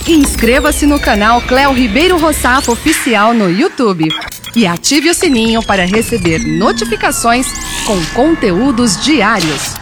Inscreva-se no canal Cléo Ribeiro Rossafo Oficial no YouTube e ative o sininho para receber notificações com conteúdos diários.